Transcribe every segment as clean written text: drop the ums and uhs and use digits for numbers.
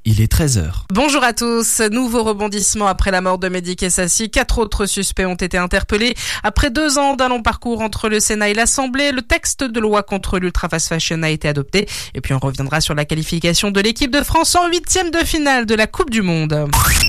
il est 13h. Bonjour à tous. Nouveau rebondissement après la mort de Mehdi Kessassi. 4 autres suspects ont été interpellés. Après 2 ans d'un long parcours entre le Sénat et l'Assemblée, le texte de loi contre l'ultra-fast fashion a été adopté. Et puis on reviendra sur la qualification de l'équipe de France en 8e de finale de la Coupe du Monde.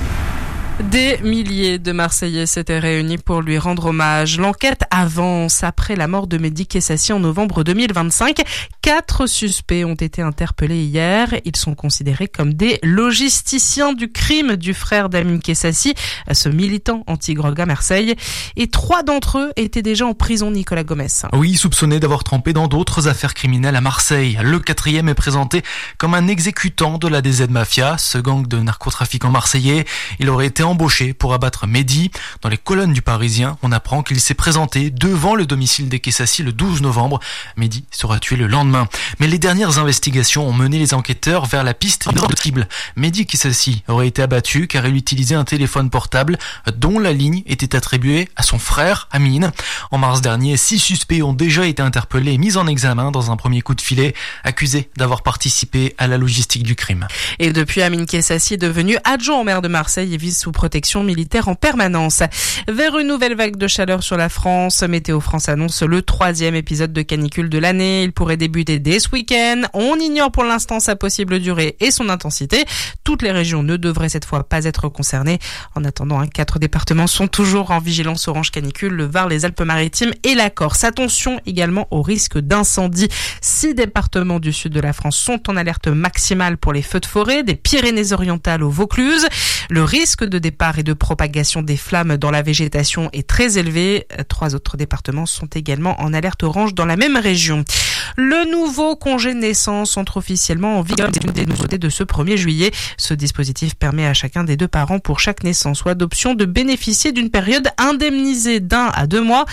Des milliers de Marseillais s'étaient réunis pour lui rendre hommage. L'enquête avance après la mort de Mehdi Kessassi en novembre 2025. 4 suspects ont été interpellés hier. Ils sont considérés comme des logisticiens du crime du frère d'Amine Kessassi, ce militant anti-drogue à Marseille. Et 3 d'entre eux étaient déjà en prison, Nicolas Gomes. Oui, soupçonné d'avoir trempé dans d'autres affaires criminelles à Marseille. Le 4e est présenté comme un exécutant de la DZ Mafia, ce gang de narcotrafiquants marseillais. Il aurait été embauché pour abattre Mehdi. Dans les colonnes du Parisien, on apprend qu'il s'est présenté devant le domicile des Kessassi le 12 novembre. Mehdi sera tué le lendemain. Mais les dernières investigations ont mené les enquêteurs vers la piste de cible. Mehdi Kessassi aurait été abattu car il utilisait un téléphone portable dont la ligne était attribuée à son frère Amine. En mars dernier, 6 suspects ont déjà été interpellés et mis en examen dans un premier coup de filet, accusés d'avoir participé à la logistique du crime. Et depuis, Amine Kessassi est devenu adjoint au maire de Marseille et vit sous protection militaire en permanence. Vers une nouvelle vague de chaleur sur la France, Météo France annonce le 3e épisode de canicule de l'année. Il pourrait débuter dès ce week-end. On ignore pour l'instant sa possible durée et son intensité. Toutes les régions ne devraient cette fois pas être concernées. En attendant, 4 départements sont toujours en vigilance orange canicule, le Var, les Alpes-Maritimes et la Corse. Attention également au risque d'incendie. 6 départements du sud de la France sont en alerte maximale pour les feux de forêt, des Pyrénées-Orientales au Vaucluse. Le risque de départ et de propagation des flammes dans la végétation est très élevé. 3 autres départements sont également en alerte orange dans la même région. Le nouveau congé de naissance entre officiellement en vigueur. C'est une des nouveautés de ce 1er juillet. Ce dispositif permet à chacun des 2 parents pour chaque naissance ou adoption de bénéficier d'une période indemnisée d'1 à 2 mois.